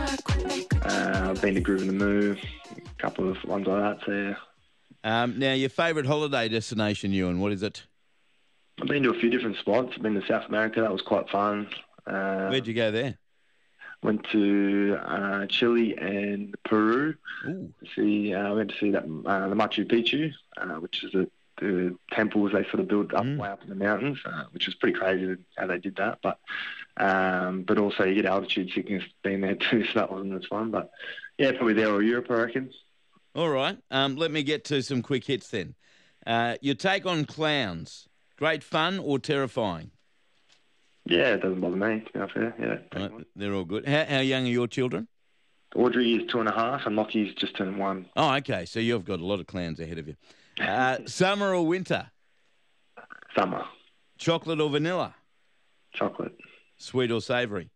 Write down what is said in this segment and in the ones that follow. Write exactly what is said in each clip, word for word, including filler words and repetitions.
Uh, I've been to Groove in the Moo, a couple of ones like that. So yeah. Um, now, your favourite holiday destination, Ewan, what is it? I've been to a few different spots. I've been to South America. That was quite fun. Uh, Where'd you go there? Went to uh, Chile and Peru. Ooh. To see, uh, went to see that uh, the Machu Picchu, uh, which is the, the temples they sort of built up Mm. way up in the mountains, uh, which was pretty crazy how they did that. But um, but also you get altitude sickness being there too, so that wasn't as fun. But yeah, probably there or Europe, I reckon. All right. Um, let me get to some quick hits then. Uh, your take on clowns. Great fun or terrifying? Yeah, it doesn't bother me, to be fair. Yeah, Right, they're all good. How, how young are your children? Audrey is two and a half, and Lockie's just turned one. Oh, okay. So you've got a lot of clowns ahead of you. Uh, summer or winter? Summer. Chocolate or vanilla? Chocolate. Sweet or savoury?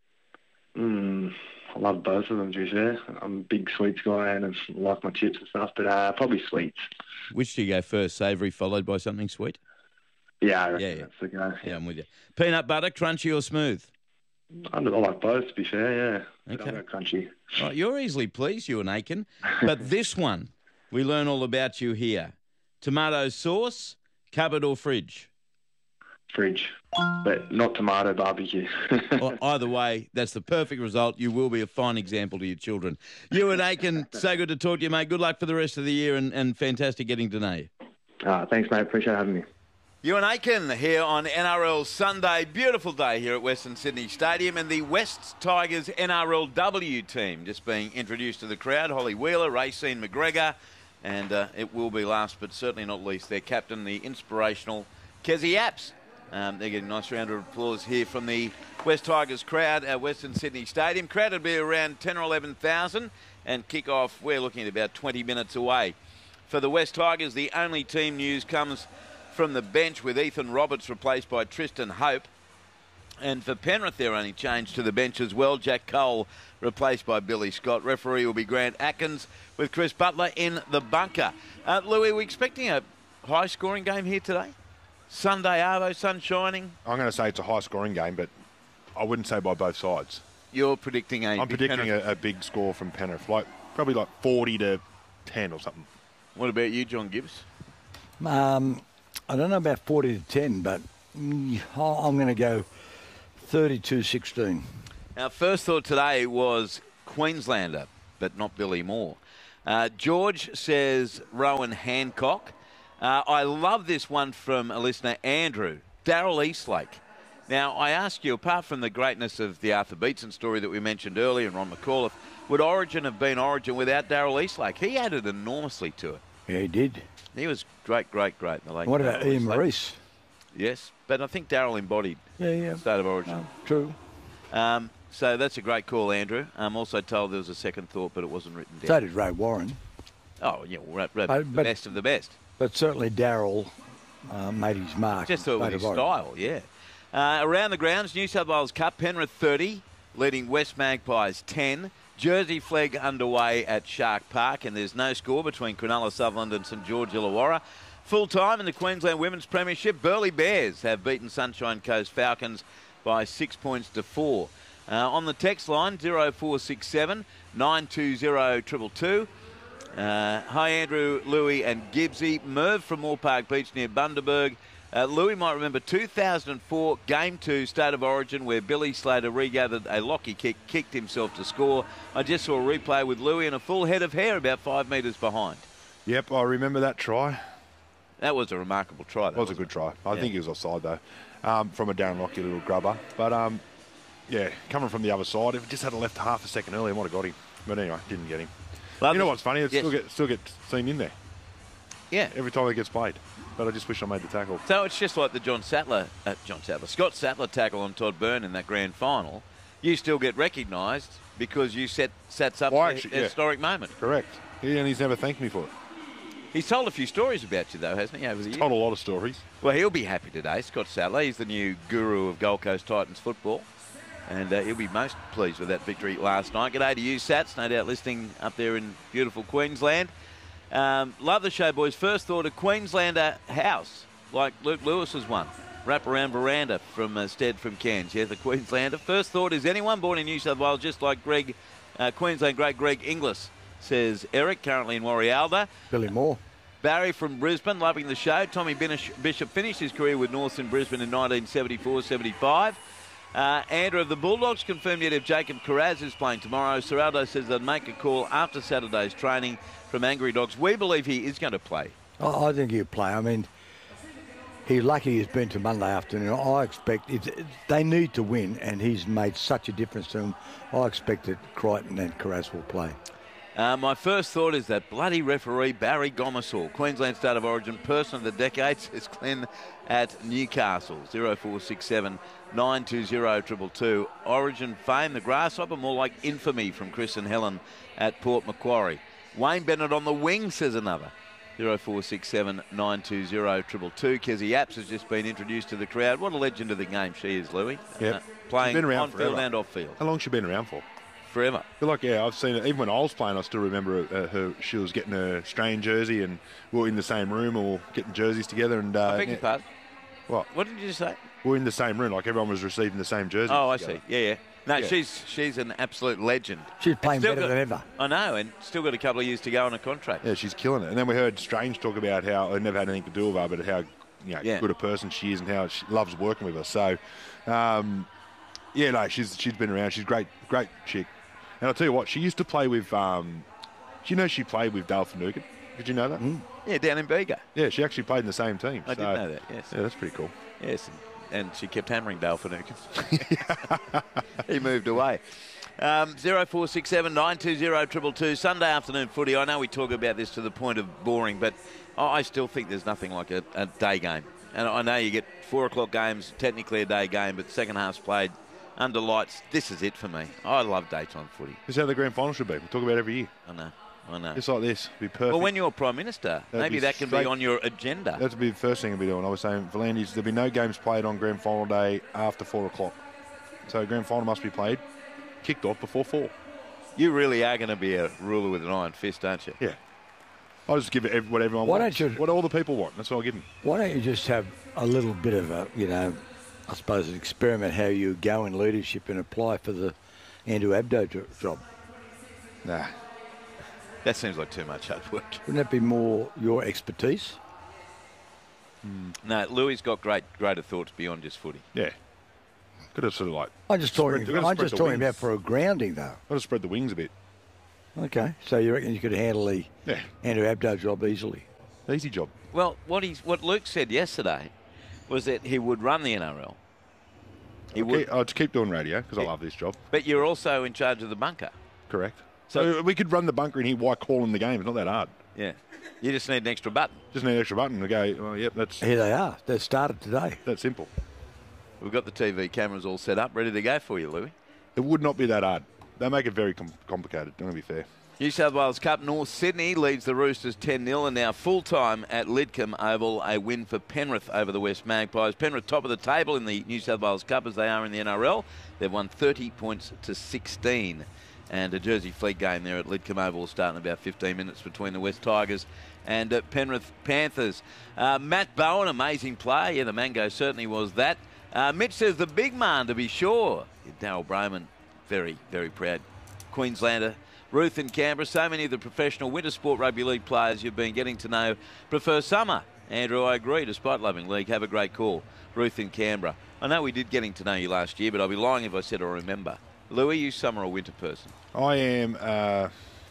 Mm, I love both of them, to be fair. I'm a big sweets guy and I like my chips and stuff, but uh, probably sweets. Which do you go first? Savoury followed by something sweet? Yeah, I reckon Yeah, yeah. that's the go. Yeah, I'm with you. Peanut butter, crunchy or smooth? I like both, to be fair, yeah. But Okay. I'm not crunchy. Right, you're easily pleased, you and Aiken. But this one, we learn all about you here. Tomato sauce, cupboard or fridge? Fridge. But not tomato barbecue. Well, either way, that's the perfect result. You will be a fine example to your children. You and Aiken, so good to talk to you, mate. Good luck for the rest of the year and, and fantastic getting to know you. Ah, thanks, mate. Appreciate having me. Ewan Aiken here on N R L Sunday. Beautiful day here at Western Sydney Stadium, and the West Tigers N R L W team just being introduced to the crowd. Holly Wheeler, Racine McGregor, and uh, it will be last but certainly not least their captain, the inspirational Kezzy Apps. Um, they're getting a nice round of applause here from the West Tigers crowd at Western Sydney Stadium. Crowd will be around ten or eleven thousand, and kick-off, we're looking at about twenty minutes away. For the West Tigers, the only team news comes from the bench, with Ethan Roberts replaced by Tristan Hope. And for Penrith, their only change to the bench as well. Jack Cole replaced by Billy Scott. Referee will be Grant Atkins, with Chris Butler in the bunker. Uh, Louis, are we expecting a high-scoring game here today? Sunday arvo, sun shining. I'm going to say it's a high-scoring game, but I wouldn't say by both sides. You're predicting a I'm big predicting Penrith. a, a big score from Penrith, like probably like forty to ten or something. What about you, John Gibbs? Um, I don't know about forty to ten, but mm, I'm going to go thirty-two sixteen. Our first thought today was Queenslander, but not Billy Moore. Uh, George says Rowan Hancock. Uh, I love this one from a listener, Andrew. Daryl Eastlake. Now, I ask you, apart from the greatness of the Arthur Beetson story that we mentioned earlier and Ron McAuliffe, would Origin have been Origin without Daryl Eastlake? He added enormously to it. Yeah, he did. He was great, great, great. In the late What about Daryl Ian Eastlake. Maurice? Yes, but I think Daryl embodied Yeah, yeah. State of Origin. Oh, true. Um, so that's a great call, Andrew. I'm also told there was a second thought, but it wasn't written down. So did Ray Warren. Oh, yeah, well, right, right, But- the but- best of the best. But certainly Darryl uh, made his mark. Just thought it was State his of Origin. style, yeah. Uh, around the grounds, New South Wales Cup, Penrith thirty, leading West Magpies ten. Jersey flag underway at Shark Park, and there's no score between Cronulla Sutherland and St George Illawarra. Full time in the Queensland Women's Premiership, Burleigh Bears have beaten Sunshine Coast Falcons by six points to four. Uh, on the text line, zero four six seven nine two zero two two two. Uh, hi, Andrew, Louis and Gibbsy. Merv from Moore Park Beach near Bundaberg. Uh, Louis might remember two thousand four, Game two, State of Origin, where Billy Slater regathered a Lockie kick, kicked himself to score. I just saw a replay with Louis and a full head of hair about five metres behind. Yep, I remember that try. That was a remarkable try. It was a good try. I Yeah. think he was offside, though, um, from a Darren Lockyer little grubber. But, um, yeah, coming from the other side, if it just had left half a second earlier, I might have got him. But anyway, didn't get him. Love you know this. what's funny? It Yes. still, get, still gets seen in there Yeah. every time it gets played. But I just wish I made the tackle. So it's just like the John Sattler, uh, John Sattler, Scott Sattler tackle on Todd Byrne in that grand final. You still get recognised because you set sets up Well, a actually, yeah. historic moment. Correct. He, and he's never thanked me for it. He's told a few stories about you, though, hasn't he, over the years? Told a lot of stories. Well, he'll be happy today, Scott Sattler. He's the new guru of Gold Coast Titans football. And uh, he'll be most pleased with that victory last night. G'day to you, Sats, no doubt listening up there in beautiful Queensland. Um, love the show, boys. First thought, a Queenslander house, like Luke Lewis's one. Wraparound veranda from uh, Stead from Cairns. Yeah, the Queenslander. First thought, is anyone born in New South Wales just like Greg Uh, Queensland great Greg Inglis, says Eric, currently in Warrialda. Billy Moore. Barry from Brisbane, loving the show. Tommy Bishop finished his career with Norths in Brisbane in nineteen seventy-four seventy-five. Uh, Andrew of the Bulldogs confirmed yet if Jacob Carraz is playing tomorrow. Seraldo says they'd make a call after Saturday's training from Angry Dogs. We believe he is going to play. I, I think he'll play. I mean, he's lucky he's been to Monday afternoon. I expect it, they need to win, and he's made such a difference to them. I expect that Crichton and Carraz will play. Uh, my first thought is that bloody referee Barry Gomersall, Queensland State of Origin Person of the Decade, says Glenn at Newcastle. zero four six seven nine two zero two two two. Origin fame, the grasshopper, more like infamy from Chris and Helen at Port Macquarie. Wayne Bennett on the wing, says another. zero four six seven nine two zero two two two. Kezzy Apps has just been introduced to the crowd. What a legend of the game she is, Louis. Yep. Uh, playing been around on forever. field and off field. How long has she been around for? Forever. I feel like, yeah, I've seen it. Even when I was playing, I still remember uh, her. She was getting a Australian jersey, and we were in the same room, or getting jerseys together. And uh, I beg your yeah. pardon? What? What did you just say? We were in the same room, like everyone was receiving the same jersey. Oh, I together. see. Yeah, yeah. No, Yeah. she's she's an absolute legend. She's playing And still better got- than ever. I know, and still got a couple of years to go on a contract. Yeah, she's killing it. And then we heard Strange talk about how I never had anything to do with her, but how you know, Yeah. good a person she is and how she loves working with her. So, um, yeah, no, she's she's been around. She's a great, great chick. And I'll tell you what, she used to play with. Um, do you know she played with Dale Finucane? Did you know that? Mm. Yeah, down in Bega. Yeah, she actually played in the same team. I so, did know that, yes. Yeah, that's pretty cool. Yes, and, and she kept hammering Dale Finucane. He moved away. Um, zero four six seven nine two zero two two two. Sunday afternoon footy. I know we talk about this to the point of boring, but I still think there's nothing like a, a day game. And I know you get four o'clock games, technically a day game, but the second half's played under lights. This is it for me. I love daytime footy. This is how the grand final should be. We talk about it every year. I know. I know. Just like this. Be perfect. Well, when you're Prime Minister, That'd maybe be that can be straight- on your agenda. That'd be the first thing I'd be doing. I was saying, Volandis, there'll be no games played on grand final day after four o'clock. So grand final must be played, kicked off before four. You really are going to be a ruler with an iron fist, aren't you? Yeah. I'll just give it ev- what everyone Why wants. don't you- What all the people want. That's what I'll give them. Why don't you just have a little bit of a, you know, I suppose an experiment how you go in leadership and apply for the Andrew Abdo jo- job? Nah. That seems like too much hard work. Wouldn't that be more your expertise? No, Louis got great, greater thoughts beyond just footy. Yeah. Could have sort of like, I'm just Spread- talking. you've gotta I'm spread just the talking wings. about for a grounding though. got to spread the wings a bit. Okay, so you reckon you could handle the Yeah. Andrew Abdo job easily? Easy job. Well, what he's, what Luke said yesterday was that he would run the N R L. He I'll would, keep, I'll just keep doing radio because I Yeah. love this job. but you're also in charge of the bunker. Correct. So- So, we could run the bunker in here while calling the game. It's not that hard. Yeah, you just need an extra button. Just need an extra button to go, well, yep, that's Here they are. They started today. that's simple. We've got the T V cameras all set up, ready to go for you, Louis. It would not be that hard. They make it very com- complicated. Don't be fair. New South Wales Cup, North Sydney leads the Roosters ten nil and now full-time at Lidcombe Oval, a win for Penrith over the West Magpies. Penrith top of the table in the New South Wales Cup as they are in the N R L. They've won thirty points to sixteen. And a Jersey Fleet game there at Lidcombe Oval starting about fifteen minutes between the West Tigers and uh, Penrith Panthers. Uh, Matt Bowen, amazing play. Yeah, the Mango certainly was that. Uh, Mitch says the big man, to be sure. Darryl Brayman, very, very proud Queenslander. Ruth in Canberra, so many of the professional winter sport rugby league players you've been getting to know prefer summer. Andrew, I agree, despite loving league. Have a great call. Ruth in Canberra. I know we did getting to know you last year, but I'll be lying if I said I remember. Louis, you summer or winter person? I am uh,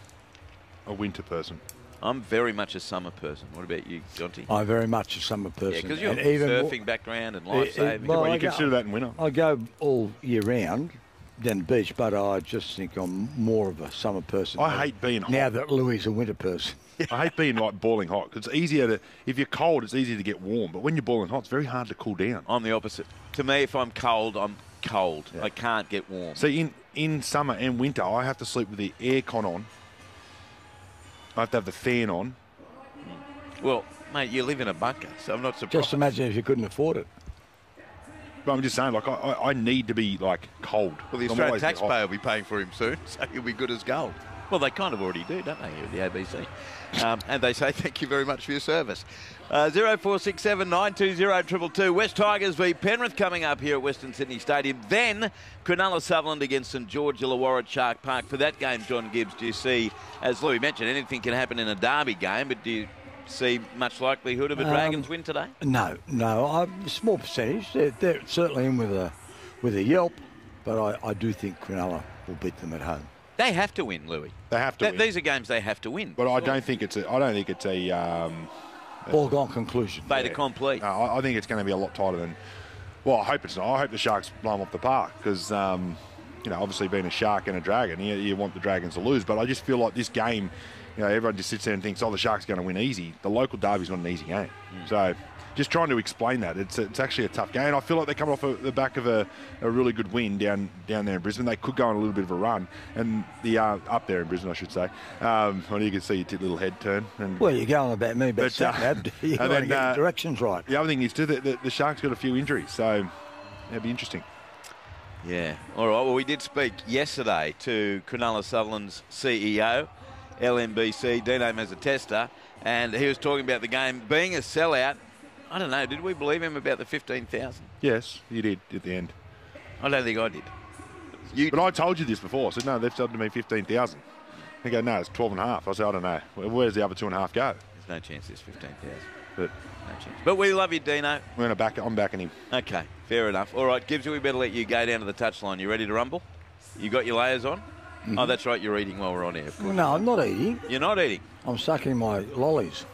a winter person. I'm very much a summer person. What about you, Jonty? I'm very much a summer person. Yeah, because you're And a even more- surfing background and Eh, life eh, saving. well, Well, I you go- consider that in winter. I go all year round down the beach, but I just think I'm more of a summer person. I now- hate being hot. Now that Louis is a winter person. I hate being like boiling hot. 'Cause it's easier to, if you're cold, it's easier to get warm. But when you're boiling hot, it's very hard to cool down. I'm the opposite. To me, if I'm cold, I'm cold. I can't get warm. See, in, in summer and winter, I have to sleep with the air con on. I have to have the fan on. Well, mate, you live in a bunker, so I'm not surprised. Just imagine if you couldn't afford it. But I'm just saying, like, I, I, I need to be, like, cold. Well, the I'm Australian always get hot. taxpayer will be paying for him soon, so he'll be good as gold. Well, they kind of already do, don't they, here at the A B C? Um, and they say thank you very much for your service. Uh, zero four six seven nine two zero two two two. West Tigers v Penrith coming up here at Western Sydney Stadium. Then Cronulla Sutherland against St George Illawarra at Shark Park. For that game, John Gibbs, do you see, as Louis mentioned, anything can happen in a derby game, but do you see much likelihood of a Dragons um, win today? No, no. I, small percentage. They're, they're certainly in with a with a yelp, but I, I do think Cronulla will beat them at home. They have to win, Louis. They have to Th- win. These are games they have to win. But I don't think it's a. I don't think it's a. Um, Foregone conclusion. Fait accompli. No, I, I think it's going to be a lot tighter than. Well, I hope it's not. I hope the Sharks blow them off the park because, um, you know, obviously being a Shark and a Dragon, you, you want the Dragons to lose. But I just feel like this game, you know, everyone just sits there and thinks, oh, the Sharks are going to win easy. The local derby's not an easy game. Mm. So just trying to explain that. It's it's actually a tough game. I feel like they're coming off a, the back of a, a really good win down down there in Brisbane. They could go on a little bit of a run. And the uh, up there in Brisbane, I should say. Um, well, you can see your little head turn. And, well, you're going about me, but, but uh, you've got to get uh, the directions right. The other thing is, too, the, the, the Sharks got a few injuries. So it'll be interesting. Yeah. All right. Well, we did speak yesterday to Cronulla Sutherland's C E O, L M B C, Dino Mazzatesta, and he was talking about the game being a sellout. I don't know. Did we believe him about the fifteen thousand? Yes, you did at the end. I don't think I did. You but I told you this before. I said, no, they've sold to me fifteen thousand. They go, no, it's twelve and a half. I said, I don't know. Where's the other two and a half go? There's no chance there's fifteen thousand. But no chance. But we love you, Dino. We're gonna back. I'm backing him. Okay, fair enough. All right, Gibbs, we better let you go down to the touchline. You ready to rumble? You got your layers on? Mm-hmm. Oh, that's right. You're eating while we're on air. Of course. No, I'm not eating. You're not eating? I'm sucking my lollies.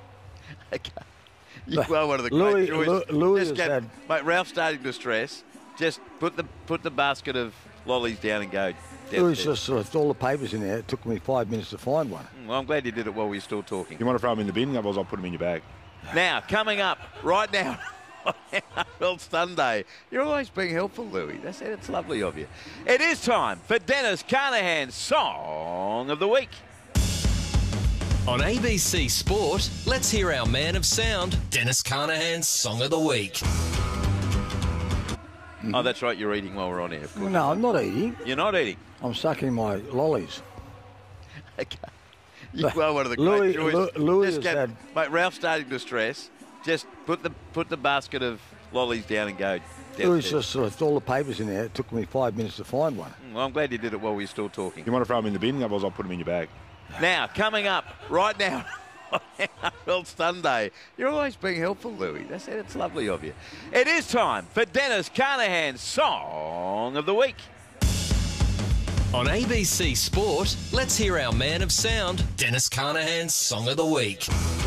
Okay. You are one of the great Louis, joys. Louis just get, had... Mate, Ralph's starting to stress. Just put the put the basket of lollies down and go. Louis just left all the papers in there. It took me five minutes to find one. Well, I'm glad you did it while we were still talking. You want to throw them in the bin? Otherwise, I'll put them in your bag. Now, coming up right now on N R L Sunday. You're always being helpful, Louis. That's it. It's lovely of you. It is time for Dennis Carnahan's Song of the Week. On A B C Sport, let's hear our man of sound, Dennis Carnahan's Song of the Week. Mm-hmm. Oh, that's right. You're eating while we're on air. Of course. No, I'm not eating. You're not eating? I'm sucking my lollies. Okay. You are one of the Louis, great joys. Louis just get, had... Mate, Ralph's starting to stress. Just put the put the basket of lollies down and go. Louis just left all the papers in there. It took me five minutes to find one. Well, I'm glad you did it while we were still talking. You want to throw them in the bin? Otherwise, I'll put them in your bag. Now, coming up right now on N R L Sunday. You're always being helpful, Louis. That's it. It's lovely of you. It is time for Dennis Carnahan's Song of the Week. On A B C Sport, let's hear our man of sound, Dennis Carnahan's Song of the Week.